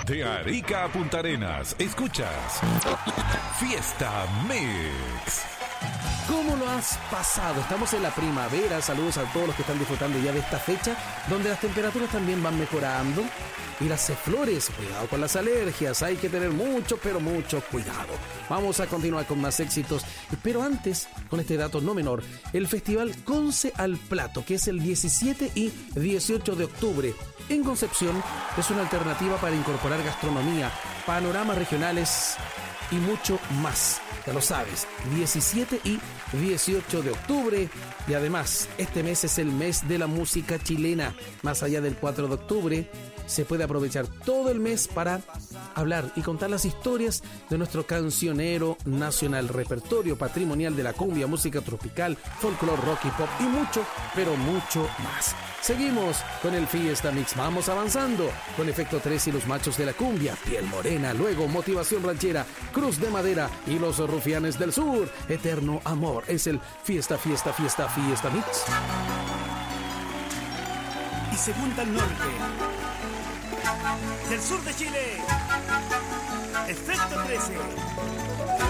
De Arica a Punta Arenas, escuchas Fiesta Mix. ¿Cómo lo has pasado? Estamos en la primavera. Saludos a todos los que están disfrutando ya de esta fecha, donde las temperaturas también van mejorando. Y las flores, cuidado con las alergias. Hay que tener mucho, pero mucho cuidado. Vamos a continuar con más éxitos. Pero antes, con este dato no menor, el Festival Conce al Plato, que es el 17 y 18 de octubre en Concepción, es una alternativa para incorporar gastronomía, panoramas regionales y mucho más. Ya lo sabes, 17 y 18 de octubre. Y además, este mes es el mes de la música chilena. Más allá del 4 de octubre, se puede aprovechar todo el mes para hablar y contar las historias de nuestro cancionero nacional, repertorio patrimonial de la cumbia, música tropical, folclore, rock y pop y mucho, pero mucho más. Seguimos con el Fiesta Mix. Vamos avanzando con Efecto 3 y los machos de la cumbia, Piel Morena, luego Motivación Ranchera, Cruz de Madera y los Rufianes del Sur. Eterno Amor es el Fiesta Mix. Y se junta el norte del sur de Chile. Efecto 13.